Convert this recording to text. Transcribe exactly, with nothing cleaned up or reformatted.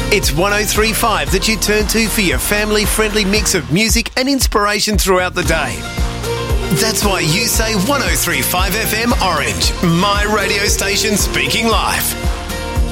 It's one oh three point five that you turn to for your family-friendly mix of music and inspiration throughout the day. That's why you say one oh three point five F M Orange, my radio station speaking live.